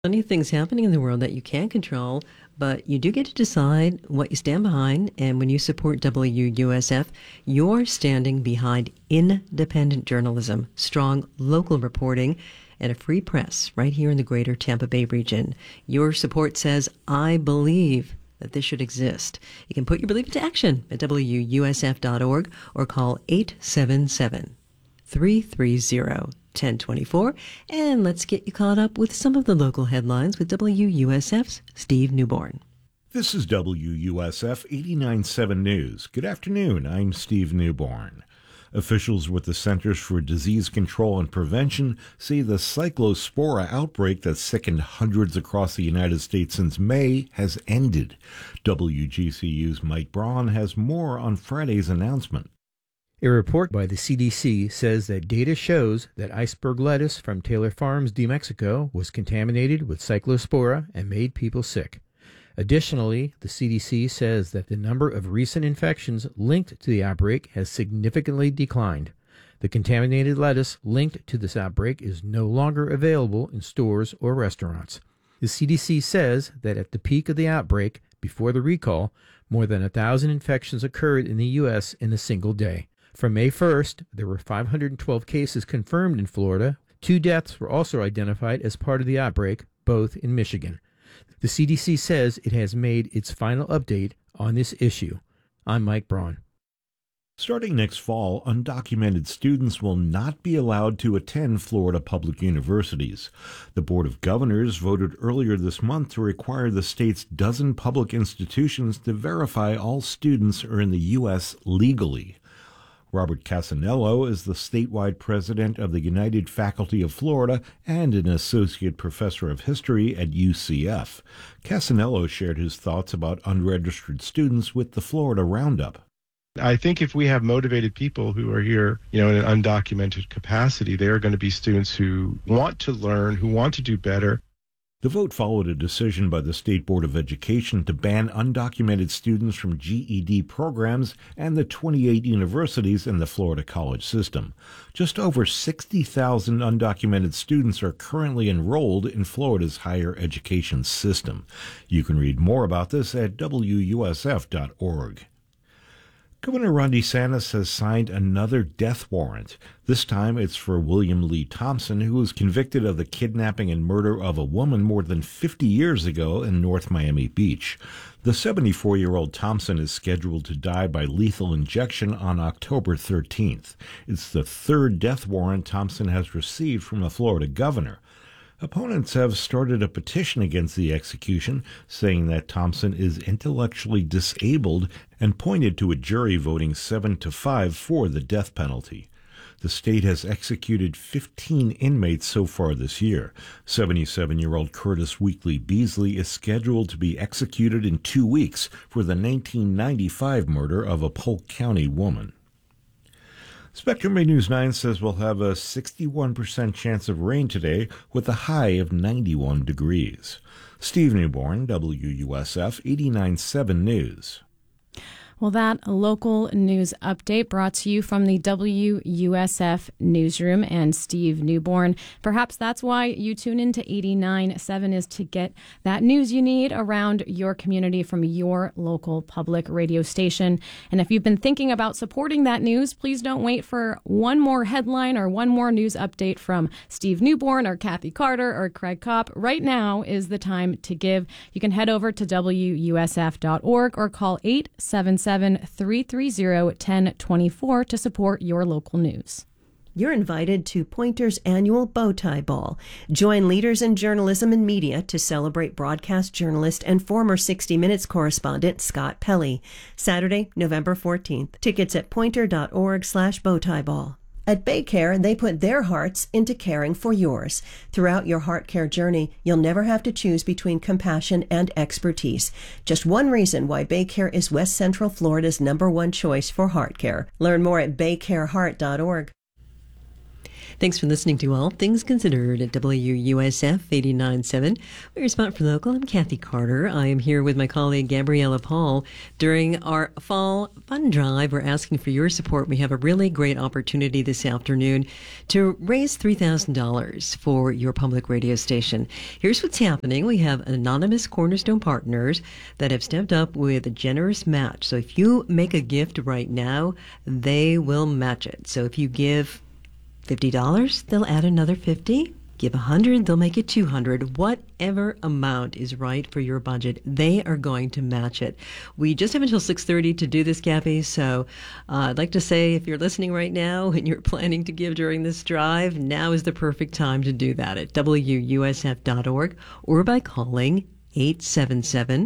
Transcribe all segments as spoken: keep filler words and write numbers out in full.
Plenty of things happening in the world that you can't control, but you do get to decide what you stand behind. And when you support W U S F, you're standing behind independent journalism, strong local reporting, and a free press right here in the greater Tampa Bay region. Your support says, I believe that this should exist. You can put your belief into action at W U S F dot org or call eight seven seven, three three zero, one zero two four. And let's get you caught up with some of the local headlines with W U S F's Steve Newborn. This is W U S F eighty-nine point seven News. Good afternoon. I'm Steve Newborn. Officials with the Centers for Disease Control and Prevention say the cyclospora outbreak that sickened hundreds across the United States since May has ended. W G C U's Mike Braun has more on Friday's announcement. A report by the C D C says that data shows that iceberg lettuce from Taylor Farms de Mexico was contaminated with cyclospora and made people sick. Additionally, the C D C says that the number of recent infections linked to the outbreak has significantly declined. The contaminated lettuce linked to this outbreak is no longer available in stores or restaurants. The C D C says that at the peak of the outbreak, before the recall, more than one thousand infections occurred in the U S in a single day. From May first, there were five hundred twelve cases confirmed in Florida. Two deaths were also identified as part of the outbreak, both in Michigan. The C D C says it has made its final update on this issue. I'm Mike Braun. Starting next fall, undocumented students will not be allowed to attend Florida public universities. The Board of Governors voted earlier this month to require the state's dozen public institutions to verify all students are in the U S legally. Robert Casanello is the statewide president of the United Faculty of Florida and an associate professor of history at U C F. Casanello shared his thoughts about unregistered students with the Florida Roundup. I think if we have motivated people who are here, you know, in an undocumented capacity, they are going to be students who want to learn, who want to do better. The vote followed a decision by the State Board of Education to ban undocumented students from G E D programs and the twenty-eight universities in the Florida college system. Just over sixty thousand undocumented students are currently enrolled in Florida's higher education system. You can read more about this at W U S F dot org. Governor Ron DeSantis has signed another death warrant. This time it's for William Lee Thompson, who was convicted of the kidnapping and murder of a woman more than fifty years ago in North Miami Beach. The seventy-four-year-old Thompson is scheduled to die by lethal injection on October thirteenth. It's the third death warrant Thompson has received from a Florida governor. Opponents have started a petition against the execution, saying that Thompson is intellectually disabled and pointed to a jury voting seven to five for the death penalty. The state has executed fifteen inmates so far this year. seventy-seven-year-old Curtis Weekly Beasley is scheduled to be executed in two weeks for the nineteen ninety-five murder of a Polk County woman. Spectrum Bay News nine says we'll have a sixty-one percent chance of rain today with a high of ninety-one degrees. Steve Newborn, W U S F eighty-nine point seven News. Well, that local news update brought to you from the W U S F newsroom and Steve Newborn. Perhaps that's why you tune into eighty-nine point seven is to get that news you need around your community from your local public radio station. And if you've been thinking about supporting that news, please don't wait for one more headline or one more news update from Steve Newborn or Kathy Carter or Craig Kopp. Right now is the time to give. You can head over to W U S F dot org or call eight seven seven, three three zero, one zero two four to support your local news. You're invited to Poynter's annual Bowtie Ball. Join leaders in journalism and media to celebrate broadcast journalist and former sixty minutes correspondent Scott Pelley. Saturday, November fourteenth. Tickets at pointer dot org slash bowtie ball. At Baycare, they put their hearts into caring for yours. Throughout your heart care journey, you'll never have to choose between compassion and expertise. Just one reason why Baycare is West Central Florida's number one choice for heart care. Learn more at baycare heart dot org. Thanks for listening to All Things Considered at W U S F eighty-nine point seven. We're your spot for local. I'm Kathy Carter. I am here with my colleague Gabriella Paul. During our fall fund drive, we're asking for your support. We have a really great opportunity this afternoon to raise three thousand dollars for your public radio station. Here's what's happening. We have anonymous Cornerstone partners that have stepped up with a generous match. So if you make a gift right now, they will match it. So if you give fifty dollars, they'll add another fifty. Give one hundred dollars, they'll make it two hundred dollars. Whatever amount is right for your budget, they are going to match it. We just have until six thirty to do this, Gabby. So uh, I'd like to say if you're listening right now and you're planning to give during this drive, now is the perfect time to do that at W U S F dot org or by calling eight seven seven,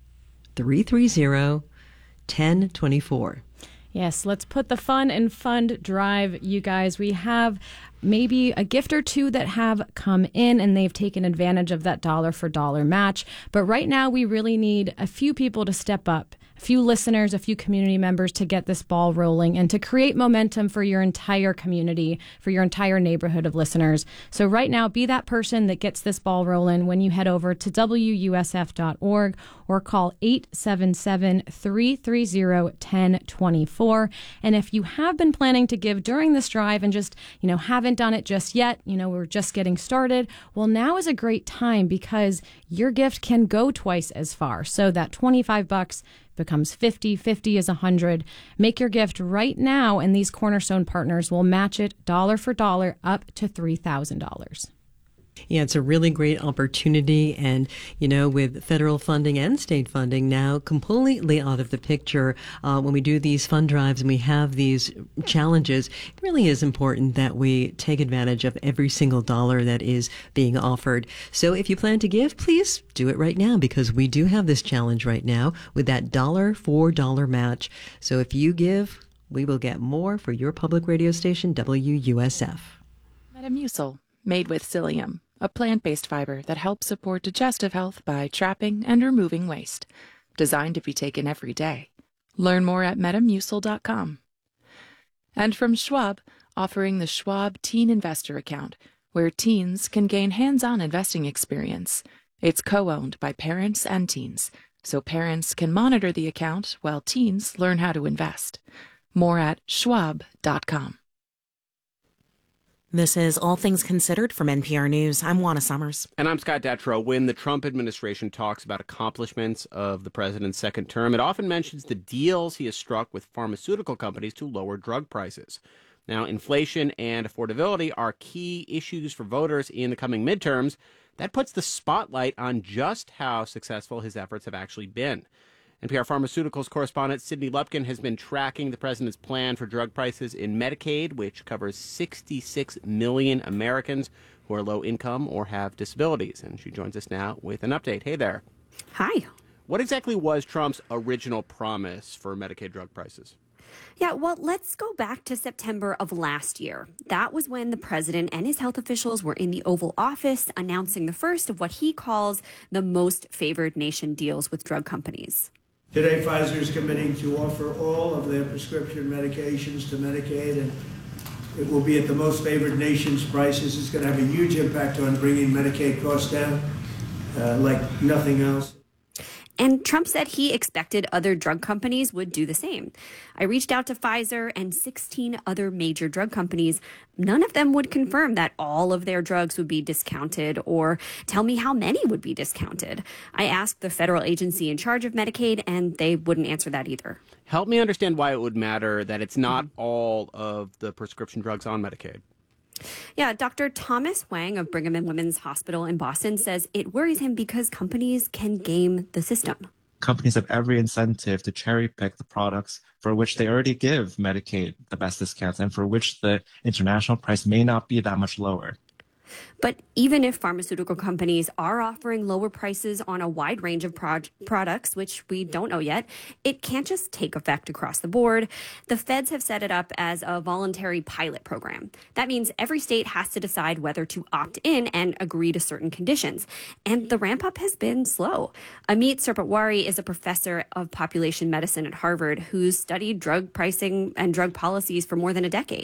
three three zero, one zero two four. Yes, let's put the fun in fund drive, you guys. We have maybe a gift or two that have come in and they've taken advantage of that dollar for dollar match. But right now we really need a few people to step up, a few listeners, a few community members to get this ball rolling and to create momentum for your entire community, for your entire neighborhood of listeners. So right now, be that person that gets this ball rolling when you head over to W U S F dot org or call eight seven seven, three three zero, one zero two four. And if you have been planning to give during this drive and just, you know, haven't done it just yet, you know, we're just getting started, well, now is a great time because your gift can go twice as far. So that twenty-five bucks becomes fifty, fifty is one hundred. Make your gift right now, and these Cornerstone partners will match it dollar for dollar up to three thousand dollars. Yeah, it's a really great opportunity. And, you know, with federal funding and state funding now completely out of the picture, uh, when we do these fund drives and we have these challenges, it really is important that we take advantage of every single dollar that is being offered. So if you plan to give, please do it right now because we do have this challenge right now with that dollar for dollar match. So if you give, we will get more for your public radio station, W U S F. Metamucil, made with psyllium, a plant-based fiber that helps support digestive health by trapping and removing waste. Designed to be taken every day. Learn more at metamucil dot com. And from Schwab, offering the Schwab Teen Investor Account, where teens can gain hands-on investing experience. It's co-owned by parents and teens, so parents can monitor the account while teens learn how to invest. More at schwab dot com. This is All Things Considered from N P R News. I'm Juana Summers. And I'm Scott Detrow. When the Trump administration talks about accomplishments of the president's second term, it often mentions the deals he has struck with pharmaceutical companies to lower drug prices. Now, inflation and affordability are key issues for voters in the coming midterms. That puts the spotlight on just how successful his efforts have actually been. N P R Pharmaceuticals correspondent Sydney Lupkin has been tracking the president's plan for drug prices in Medicaid, which covers sixty-six million Americans who are low income or have disabilities. And she joins us now with an update. Hey there. Hi. What exactly was Trump's original promise for Medicaid drug prices? Yeah, well, let's go back to September of last year. That was when the president and his health officials were in the Oval Office announcing the first of what he calls the most favored nation deals with drug companies. Today, Pfizer is committing to offer all of their prescription medications to Medicaid, and it will be at the most favored nation's prices. It's going to have a huge impact on bringing Medicaid costs down uh, like nothing else. And Trump said he expected other drug companies would do the same. I reached out to Pfizer and sixteen other major drug companies. None of them would confirm that all of their drugs would be discounted or tell me how many would be discounted. I asked the federal agency in charge of Medicaid, and they wouldn't answer that either. Help me understand why it would matter that it's not all of the prescription drugs on Medicaid. Yeah, Doctor Thomas Wang of Brigham and Women's Hospital in Boston says it worries him because companies can game the system. Companies have every incentive to cherry pick the products for which they already give Medicaid the best discounts and for which the international price may not be that much lower. But even if pharmaceutical companies are offering lower prices on a wide range of pro- products, which we don't know yet, it can't just take effect across the board. The feds have set it up as a voluntary pilot program. That means every state has to decide whether to opt in and agree to certain conditions. And the ramp up has been slow. Amit Serpatwari is a professor of population medicine at Harvard who's studied drug pricing and drug policies for more than a decade.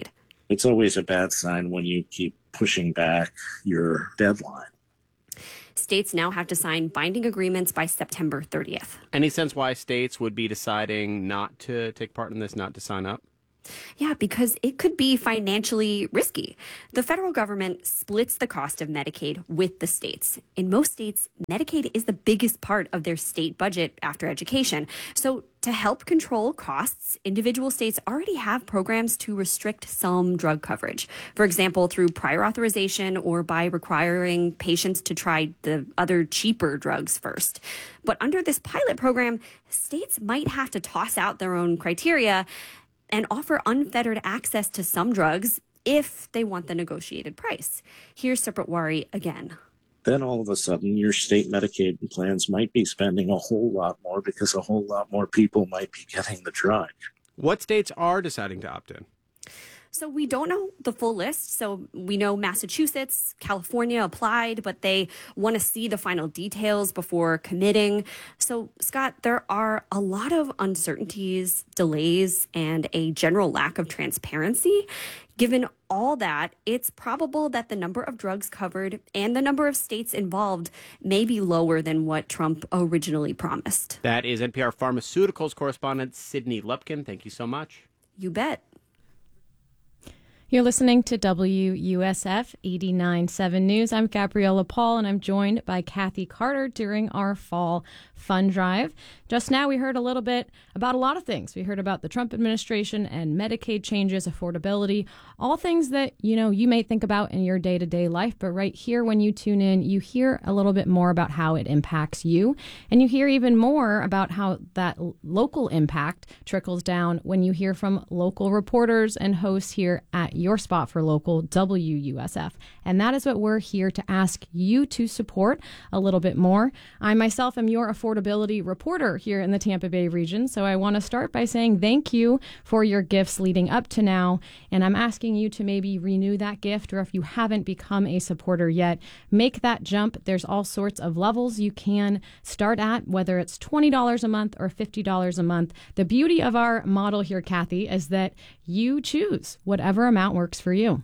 It's always a bad sign when you keep pushing back your deadline. States now have to sign binding agreements by September thirtieth. Any sense why states would be deciding not to take part in this, not to sign up? Yeah, because it could be financially risky. The federal government splits the cost of Medicaid with the states. In most states, Medicaid is the biggest part of their state budget after education. So to help control costs, individual states already have programs to restrict some drug coverage. For example, through prior authorization or by requiring patients to try the other cheaper drugs first. But under this pilot program, states might have to toss out their own criteria and offer unfettered access to some drugs if they want the negotiated price. Here's Supratwari again. Then all of a sudden, your state Medicaid plans might be spending a whole lot more because a whole lot more people might be getting the drug. What states are deciding to opt in? So we don't know the full list. So we know Massachusetts, California applied, but they want to see the final details before committing. So, Scott, there are a lot of uncertainties, delays, and a general lack of transparency. Given all that, it's probable that the number of drugs covered and the number of states involved may be lower than what Trump originally promised. That is N P R Pharmaceuticals correspondent Sydney Lupkin. Thank you so much. You bet. You're listening to W U S F eighty-nine point seven News. I'm Gabriella Paul, and I'm joined by Kathy Carter during our fall fund drive. Just now, we heard a little bit about a lot of things. We heard about the Trump administration and Medicaid changes, affordability, all things that, you know, you may think about in your day-to-day life. But right here, when you tune in, you hear a little bit more about how it impacts you. And you hear even more about how that local impact trickles down when you hear from local reporters and hosts here at your spot for local W U S F. And that is what we're here to ask you to support a little bit more. I myself am your affordability reporter here in the Tampa Bay region. So I want to start by saying thank you for your gifts leading up to now. And I'm asking you to maybe renew that gift, or if you haven't become a supporter yet, make that jump. There's all sorts of levels you can start at, whether it's twenty dollars a month or fifty dollars a month. The beauty of our model here, Kathy, is that you choose whatever amount works for you.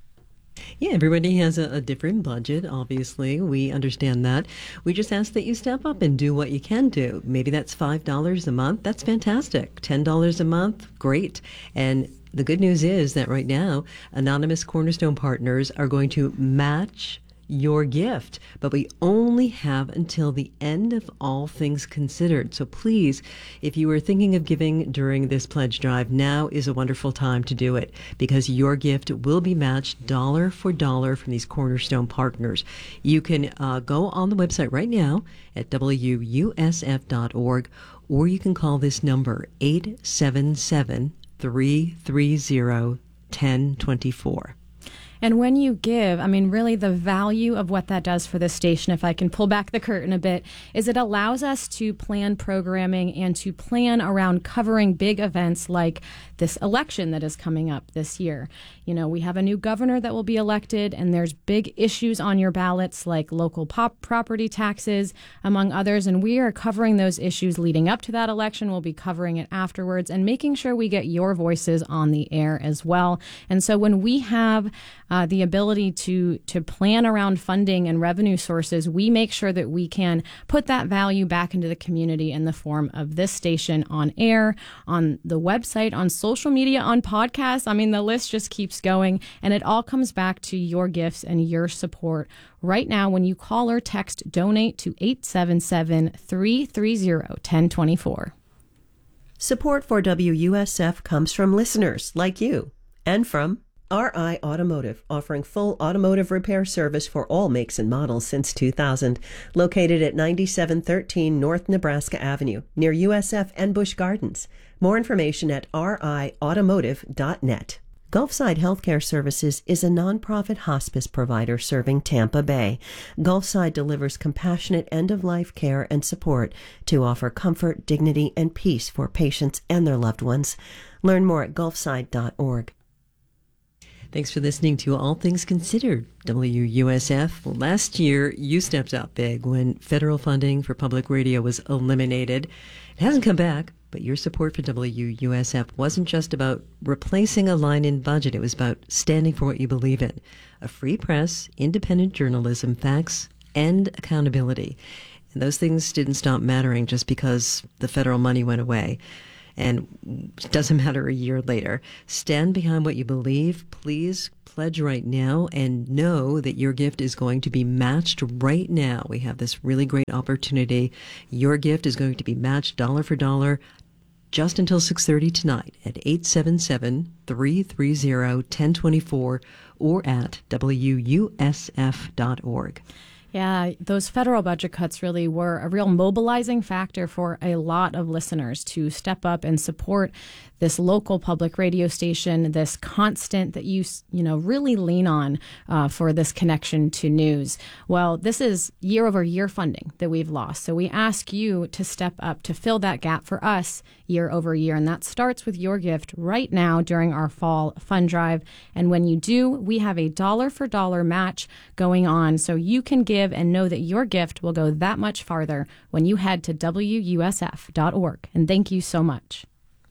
Yeah, everybody has a, a different budget, obviously. We understand that. We just ask that you step up and do what you can do. Maybe that's five dollars a month. That's fantastic. ten dollars a month, great. And the good news is that right now, Anonymous Cornerstone Partners are going to match your gift, but we only have until the end of All Things Considered. So please, if you are thinking of giving during this pledge drive, now is a wonderful time to do it, because your gift will be matched dollar for dollar from these Cornerstone Partners. You can uh, go on the website right now at W U S F dot org, or you can call this number eight seven seven, three three zero, one zero two four. And when you give, I mean, really the value of what that does for this station, if I can pull back the curtain a bit, is it allows us to plan programming and to plan around covering big events like this election that is coming up this year. You know, we have a new governor that will be elected, and there's big issues on your ballots like local pop property taxes, among others. And we are covering those issues leading up to that election. We'll be covering it afterwards and making sure we get your voices on the air as well. And so when we have Uh, the ability to to plan around funding and revenue sources, we make sure that we can put that value back into the community in the form of this station on air, on the website, on social media, on podcasts. I mean, the list just keeps going, and it all comes back to your gifts and your support right now when you call or text donate to eight seven seven, three three zero, one zero two four. Support for W U S F comes from listeners like you and from R I Automotive, offering full automotive repair service for all makes and models since two thousand. Located at ninety-seven thirteen North Nebraska Avenue, near U S F and Busch Gardens. More information at r i automotive dot net. Gulfside Healthcare Services is a nonprofit hospice provider serving Tampa Bay. Gulfside delivers compassionate end-of-life care and support to offer comfort, dignity, and peace for patients and their loved ones. Learn more at gulfside dot org. Thanks for listening to All Things Considered, W U S F. Well, last year, you stepped up big when federal funding for public radio was eliminated. It hasn't come back, but your support for W U S F wasn't just about replacing a line in budget. It was about standing for what you believe in. A free press, independent journalism, facts, and accountability. And those things didn't stop mattering just because the federal money went away. And it doesn't matter a year later. Stand behind what you believe. Please pledge right now and know that your gift is going to be matched right now. We have this really great opportunity. Your gift is going to be matched dollar for dollar just until six thirty tonight at eight seven seven, three three zero, one zero two four or at W U S F dot org. Yeah, those federal budget cuts really were a real mobilizing factor for a lot of listeners to step up and support this local public radio station, this constant that you, you know, really lean on uh, for this connection to news. Well, this is year over year funding that we've lost. So we ask you to step up to fill that gap for us year over year. And that starts with your gift right now during our fall fund drive. And when you do, we have a dollar for dollar match going on. So you can give and know that your gift will go that much farther when you head to W U S F dot org. And thank you so much.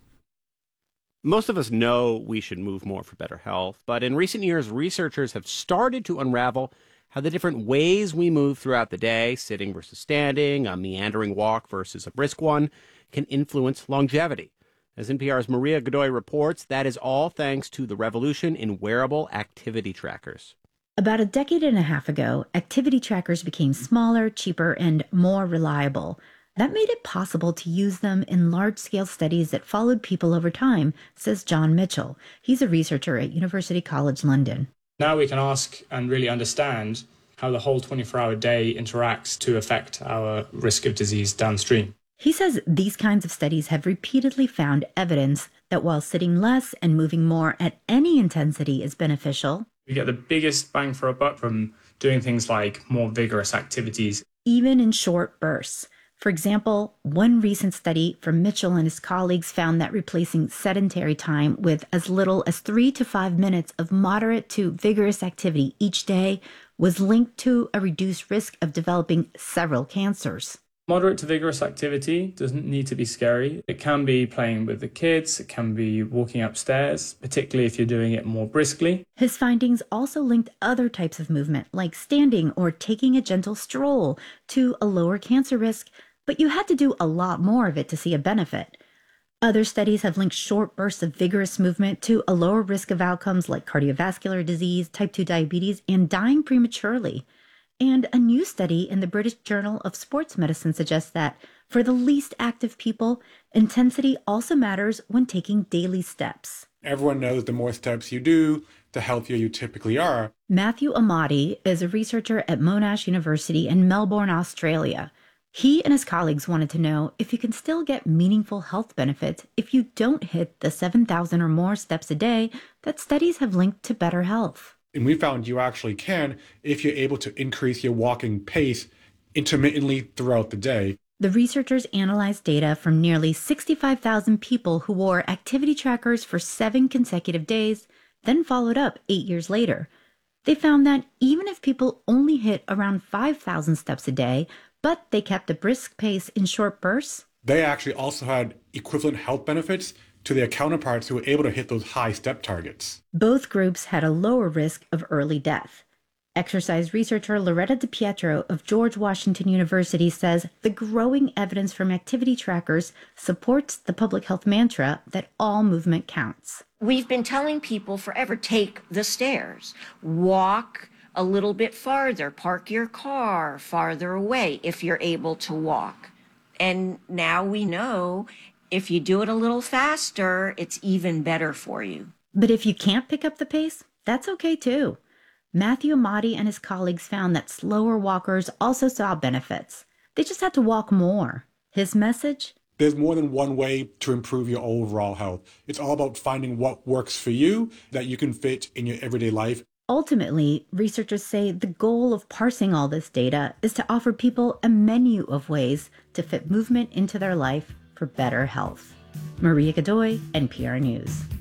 Most of us know we should move more for better health, but in recent years, researchers have started to unravel how the different ways we move throughout the day, sitting versus standing, a meandering walk versus a brisk one, can influence longevity. As N P R's Maria Godoy reports, that is all thanks to the revolution in wearable activity trackers. About a decade and a half ago, activity trackers became smaller, cheaper, and more reliable. That made it possible to use them in large-scale studies that followed people over time, says John Mitchell. He's a researcher at University College London. Now we can ask and really understand how the whole twenty-four hour day interacts to affect our risk of disease downstream. He says these kinds of studies have repeatedly found evidence that while sitting less and moving more at any intensity is beneficial, we get the biggest bang for a buck from doing things like more vigorous activities, even in short bursts. For example, one recent study from Mitchell and his colleagues found that replacing sedentary time with as little as three to five minutes of moderate to vigorous activity each day was linked to a reduced risk of developing several cancers. Moderate to vigorous activity doesn't need to be scary. It can be playing with the kids, it can be walking upstairs, particularly if you're doing it more briskly. His findings also linked other types of movement, like standing or taking a gentle stroll, to a lower cancer risk, but you had to do a lot more of it to see a benefit. Other studies have linked short bursts of vigorous movement to a lower risk of outcomes like cardiovascular disease, type two diabetes, and dying prematurely. And a new study in the British Journal of Sports Medicine suggests that for the least active people, intensity also matters when taking daily steps. Everyone knows the more steps you do, the healthier you typically are. Matthew Amati is a researcher at Monash University in Melbourne, Australia. He and his colleagues wanted to know if you can still get meaningful health benefits if you don't hit the seven thousand or more steps a day that studies have linked to better health. And we found you actually can if you're able to increase your walking pace intermittently throughout the day. The researchers analyzed data from nearly sixty-five thousand people who wore activity trackers for seven consecutive days, then followed up eight years later. They found that even if people only hit around five thousand steps a day, but they kept a brisk pace in short bursts, they actually also had equivalent health benefits to their counterparts who were able to hit those high step targets. Both groups had a lower risk of early death. Exercise researcher Loretta DiPietro of George Washington University says the growing evidence from activity trackers supports the public health mantra that all movement counts. We've been telling people forever, take the stairs, walk a little bit farther, park your car farther away if you're able to walk. And now we know if you do it a little faster, it's even better for you. But if you can't pick up the pace, that's okay too. Matthew Amati and his colleagues found that slower walkers also saw benefits. They just had to walk more. His message? There's more than one way to improve your overall health. It's all about finding what works for you that you can fit in your everyday life. Ultimately, researchers say the goal of parsing all this data is to offer people a menu of ways to fit movement into their life for better health. Maria Godoy, N P R News.